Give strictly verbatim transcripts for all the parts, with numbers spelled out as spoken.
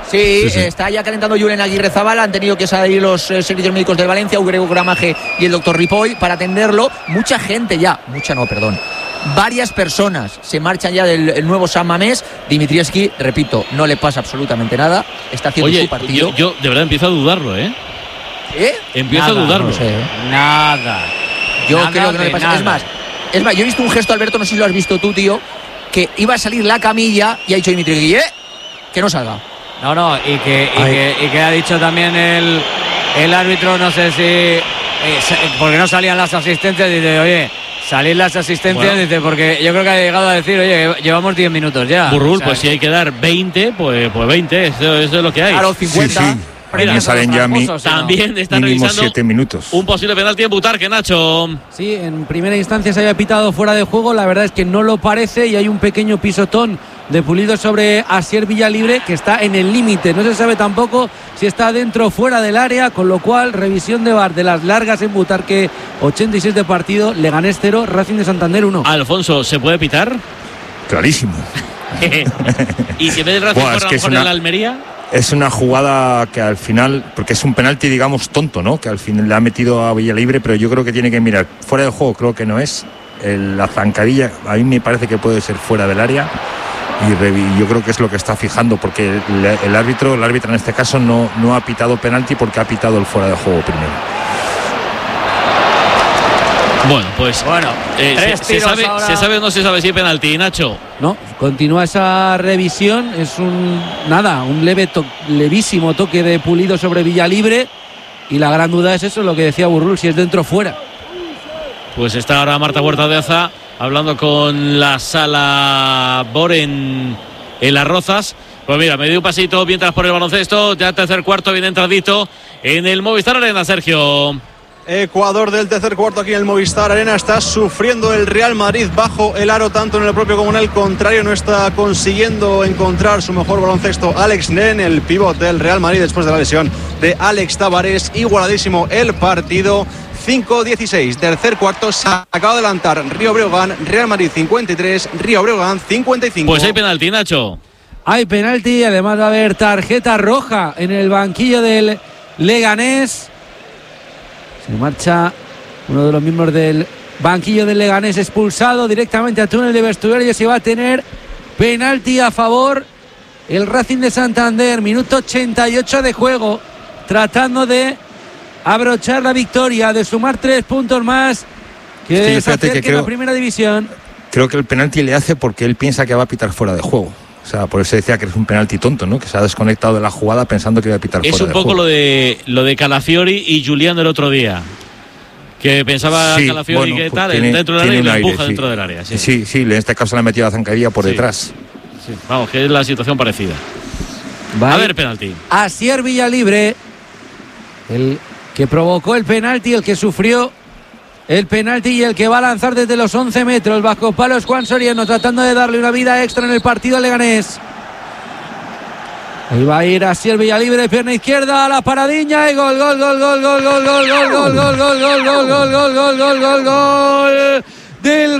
Sí, sí, sí. Está ya calentando Julen Aguirrezabala. Han tenido que salir los eh, servicios médicos del Valencia, Grego Gramaje y el doctor Ripoll para atenderlo. Mucha gente ya, mucha no, perdón. Varias personas se marchan ya del el nuevo San Mamés. Dimitrievski, repito, no le pasa absolutamente nada. Está haciendo Oye, su partido. yo, yo de verdad empiezo a dudarlo, ¿eh? ¿Eh? Empiezo Nada, a dudarlo. No sé, ¿eh? Nada. Yo Nada creo que no de le pasa. nada. Es más, es más, yo he visto un gesto, Alberto, no sé si lo has visto tú, tío, que iba a salir la camilla y ha dicho Dimitrievski, ¿eh? Que no salga. No, no, y que, y que, y que ha dicho también el, el árbitro, no sé si. Eh, porque no salían las asistencias, dice, oye, salir las asistencias, Bueno. dice, porque yo creo que ha llegado a decir, oye, llevamos diez minutos ya. Burrul, O sea, pues si hay que dar veinte, pues, pues veinte, eso, eso es lo que hay. Claro, cincuenta. Sí, sí. A mí Mira, me salen ya mi, tramposos, ¿no? También están mínimo revisando siete minutos. un posible penalti en Butarque, Nacho. Sí, en primera instancia se había pitado fuera de juego, la verdad es que no lo parece y hay un pequeño pisotón de Pulido sobre Asier Villalibre que está en el límite. No se sabe tampoco si está dentro o fuera del área, con lo cual revisión de V A R de las largas en Butarque, ochenta y seis de partido, Leganés cero, Racing de Santander uno. Alfonso, ¿se puede pitar? Clarísimo. ¿Y si en vez del Racing Buah, fuera es a lo que es mejor una- en la Almería? Es una jugada que al final, porque es un penalti, digamos, tonto, ¿no? Que al final le ha metido a Villalibre, pero yo creo que tiene que mirar. Fuera del juego creo que no es. El- la zancadilla, a mí me parece que puede ser fuera del área. Y revi- yo creo que es lo que está fijando, porque el, el árbitro, el árbitro en este caso no, no ha pitado penalti porque ha pitado el fuera de juego primero. Bueno, pues Bueno, eh, tres se, se tiros sabe, ahora. ¿se sabe o no se sabe si hay penalti, Nacho? No, continúa esa revisión, es un nada, un leve to- levísimo toque de Pulido sobre Villalibre y la gran duda es eso, lo que decía Burrul, si es dentro o fuera. Pues está ahora Marta Huerta de Aza hablando con la sala Boren en Las Rozas. Pues mira, me dio un pasito mientras por el baloncesto, ya tercer cuarto, viene entradito en el Movistar Arena, Sergio. Ecuador del tercer cuarto aquí en el Movistar Arena. Está sufriendo el Real Madrid bajo el aro, tanto en el propio como en el contrario. No está consiguiendo encontrar su mejor baloncesto Alex Nen, el pívot del Real Madrid, después de la lesión de Alex Tavares. Igualadísimo el partido, cinco dieciséis, tercer cuarto. Se acaba de adelantar Río Breogán, Real Madrid cincuenta y tres, Río Breogán cincuenta y cinco. Pues hay penalti, Nacho. Hay penalti, además va a haber tarjeta roja en el banquillo del Leganés. Se marcha uno de los miembros del banquillo del Leganés, expulsado directamente al túnel de vestuarios y va a tener penalti a favor el Racing de Santander. Minuto ochenta y ocho de juego, tratando de abrochar la victoria, de sumar tres puntos más que, Sí, se fíjate que acerque creo- a la primera división. Creo que el penalti le hace porque él piensa que va a pitar fuera de juego. O sea, por eso decía que es un penalti tonto, ¿no? Que se ha desconectado de la jugada pensando que iba a pitar Es fuera un de poco juego. lo de lo de Calafiori y Julián el otro día. Que pensaba Sí, Calafiori bueno, que pues tal, tiene- dentro del área tiene y un lo aire, empuja sí. dentro del área. Sí. Sí, sí, en este caso le ha metido la zancadilla por Sí. detrás. Sí, vamos, que es la situación parecida. Va A ir ver, penalti. Asier Villalibre, el que provocó el penalti, el que sufrió el penalti y el que va a lanzar desde los once metros. Bajo palo es Juan Soriano, tratando de darle una vida extra en el partido al Leganés. Ahí va a ir Asier Villalibre, pierna izquierda, a la paradiña y gol, gol, gol, gol, gol, gol, gol, gol, gol, gol, gol, gol, gol, gol, gol, gol, gol, gol, gol del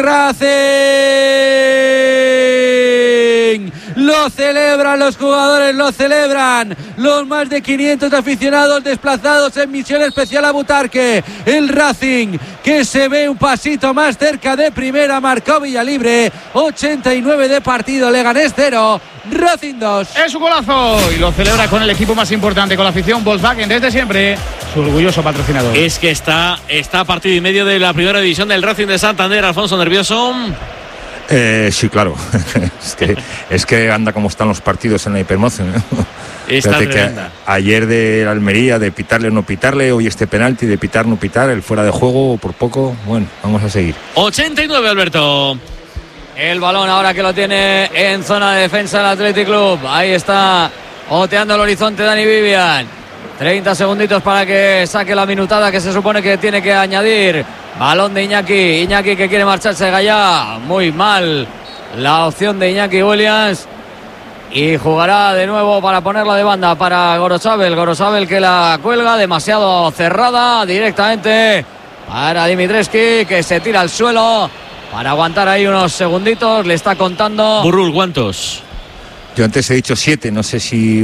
Racing. Lo celebran los jugadores, lo celebran los más de quinientos aficionados desplazados en misión especial a Butarque. El Racing, que se ve un pasito más cerca de primera, marcó Villalibre. ochenta y nueve de partido, Leganés cero, Racing dos. Es un golazo y lo celebra con el equipo más importante, con la afición Volkswagen desde siempre, su orgulloso patrocinador. Es que está, está a partido y medio de la primera división del Racing de Santander. Alfonso, nervioso. Eh, sí, claro. es, que, es que anda como están los partidos en la hipermoción. ¿no? Está Fíjate que tremenda. ayer de Almería, de pitarle o no pitarle, hoy este penalti, de pitar no pitar, el fuera de juego por poco. Bueno, vamos a seguir. ochenta y nueve, Alberto. El balón ahora que lo tiene en zona de defensa el Athletic Club. Ahí está oteando el horizonte Dani Vivian. treinta segunditos para que saque la minutada que se supone que tiene que añadir. Balón de Iñaki. Iñaki que quiere marcharse de Gallá. Muy mal la opción de Iñaki Williams. Y jugará de nuevo para ponerla de banda para Gorosabel. Gorosabel que la cuelga demasiado cerrada directamente para Dimitrievski, que se tira al suelo para aguantar ahí unos segunditos. Le está contando. Burrul, ¿cuántos? Yo antes he dicho siete, no sé si